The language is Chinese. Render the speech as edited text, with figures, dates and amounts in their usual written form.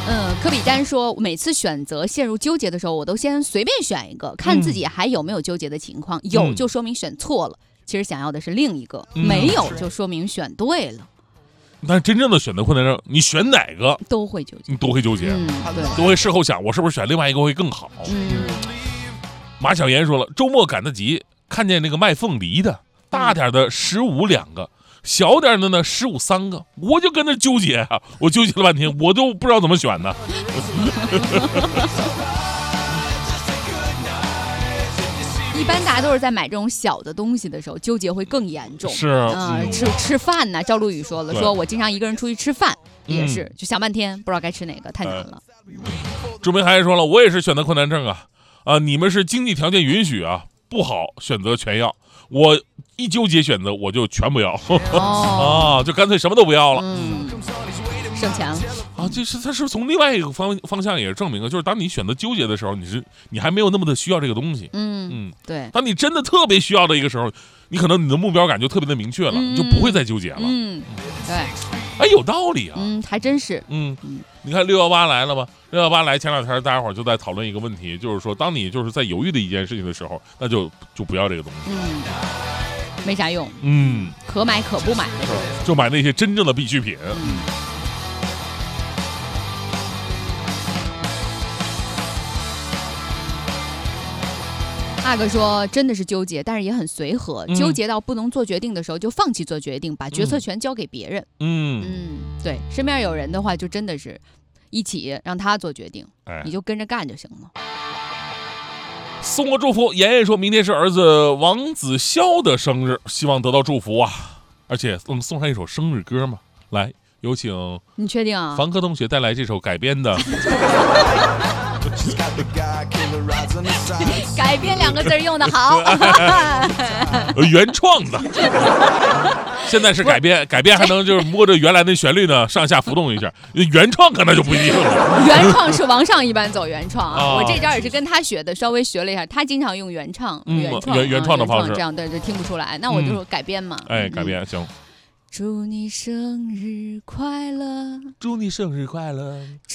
科比丹说，每次选择陷入纠结的时候，我都先随便选一个，看自己还有没有纠结的情况，有就说明选错了，其实想要的是另一个，没有就说明选对了。 但真正的选择困难症，你选哪个都会纠结， 你都会纠结， 对， 都会事后想，我是不是选另外一个会更好？马小妍说了，周末赶得急，看见那个卖凤梨的，大点的15两个。小点的呢，15、3个，我就跟那纠结啊，我纠结了半天，我都不知道怎么选呢。 一般大家都是在买这种小的东西的时候，纠结会更严重。 是， 吃饭呢，赵露雨说了，说我经常一个人出去吃饭，也是就想半天，不知道该吃哪个，太难了。 朱明还说了，我也是选择困难症啊，你们是经济条件允许啊，不好选择全要。我一纠结选择，我就全不要啊，就干脆什么都不要了， 省钱了啊。就是它是从另外一个方向也是证明了，就是当你选择纠结的时候，你还没有那么的需要这个东西， 对。 当你真的特别需要的一个时候，你可能你的目标感就特别的明确了，就不会再纠结了， 对。 哎，有道理啊， 还真是， 你看618来了吧？618来前2天，大家伙就在讨论一个问题，就是说，当你就是在犹豫的一件事情的时候，那就不要这个东西， 没啥用，可买可不买的， 就买那些真正的必需品。 阿哥说真的是纠结，但是也很随和，纠结到不能做决定的时候就放弃做决定，把决策权交给别人。对，身边有人的话就真的是一起让他做决定，你就跟着干就行了。 送个祝福，妍妍说明天是儿子王子潇的生日，希望得到祝福啊，而且送上一首生日歌嘛，来有请。 你确定啊？ 房科同学带来这首改编的。 改编2个字用的好。 原创的。现在是改编还能就是摸着原来的旋律呢上下浮动一下，原创可能就不一定了。 原创是往上一般走原创啊，我这招也是跟他学的，稍微学了一下，他经常用原创的方式， 这样对听不出来，那我就改编嘛。 改编行。 祝你生日快乐， 祝你生日快乐，